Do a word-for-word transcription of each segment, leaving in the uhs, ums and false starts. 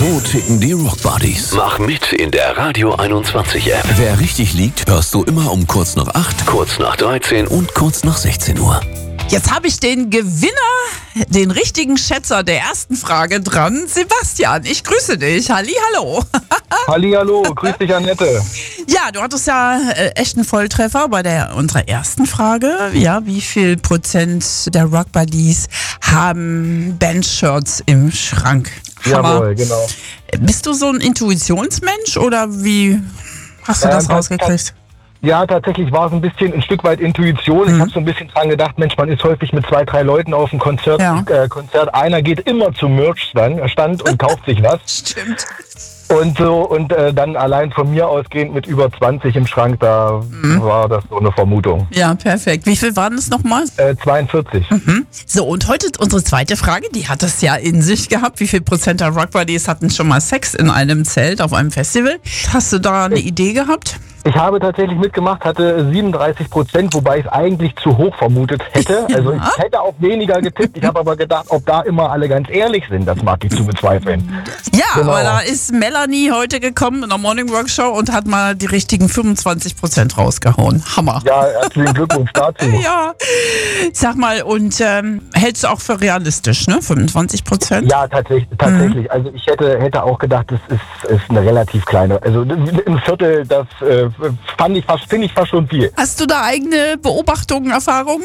So ticken die Rockbuddies. Mach mit in der Radio einundzwanzig App. Wer richtig liegt, hörst du immer um kurz nach acht, Kurz nach dreizehn und kurz nach sechzehn Uhr. Jetzt habe ich den Gewinner, den richtigen Schätzer der ersten Frage dran. Sebastian, ich grüße dich. Hallihallo. Hallihallo, grüß dich, Annette. Ja, du hattest ja äh, echt einen Volltreffer bei der unserer ersten Frage. Ja, wie viel Prozent der Rockbuddies haben Bandshirts im Schrank? Hammer. Jawohl, genau. Bist du so ein Intuitionsmensch oder wie hast du das Ähm, rausgekriegt? Ja, tatsächlich war es ein bisschen ein Stück weit Intuition. Mhm. Ich habe so ein bisschen dran gedacht, Mensch, man ist häufig mit zwei, drei Leuten auf dem Konzert. Ja. Äh, Konzert. Einer geht immer zum Merch-Stand Stand und kauft sich was. Stimmt. Und so und äh, dann allein von mir ausgehend mit über zwanzig im Schrank, da Mhm. war das so eine Vermutung. Ja, perfekt. Wie viel waren es nochmal? Äh, zweiundvierzig. So, und heute unsere zweite Frage, die hat es ja in sich gehabt. Wie viel Prozent der Rockbuddies hatten schon mal Sex in einem Zelt auf einem Festival? Hast du da eine Idee gehabt? Ich habe tatsächlich mitgemacht, hatte siebenunddreißig Prozent, wobei ich es eigentlich zu hoch vermutet hätte. Also Ja. ich hätte auch weniger getippt. Ich habe aber gedacht, ob da immer alle ganz ehrlich sind, das mag ich zu bezweifeln. Ja, Genau. aber da ist Melanie heute gekommen in der Morning Rock Show und hat mal die richtigen fünfundzwanzig Prozent rausgehauen. Hammer. Ja, herzlichen Glückwunsch dazu. Ja. Sag mal, und ähm, hältst du auch für realistisch, ne? fünfundzwanzig Prozent? Ja, tatsächlich. tatsächlich. Also ich hätte, hätte auch gedacht, das ist, ist eine relativ kleine. Also ein Viertel, das äh, fand ich fast, finde ich fast schon viel. Hast du da eigene Beobachtungen, Erfahrungen?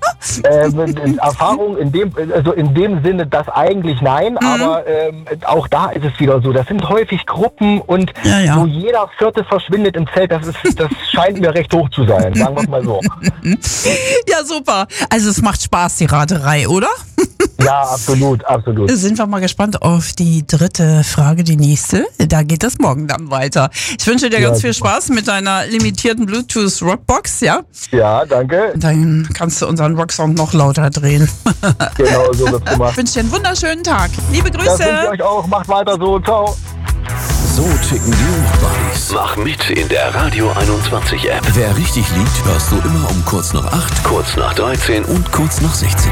Ähm, Erfahrung in dem, also in dem Sinne, das eigentlich nein, aber ähm, auch da ist es wieder so. Das sind häufig Gruppen und Ja, ja. so jeder Vierte verschwindet im Zelt. Das ist, das scheint mir recht hoch zu sein. Sagen wir es mal so. Ja, super. Also es macht Spaß, die Raterei, oder? Ja, absolut, absolut. Sind wir mal gespannt auf die dritte Frage, die nächste. Da geht es morgen dann weiter. Ich wünsche dir Ja, ganz viel super. Spaß mit deiner limitierten Bluetooth Rockbox, ja? Ja, danke. Dann kannst du unseren Rocksound noch lauter drehen. Genau so wird's Ich gemacht. wünsche dir einen wunderschönen Tag. Liebe Das wünsche ich Grüße. euch auch. Macht weiter so. Ciao. So ticken die Rockbuddies. Mach mit in der Radio einundzwanzig App. Wer richtig liegt, hörst du immer um kurz nach acht, Kurz nach dreizehn und kurz nach sechzehn.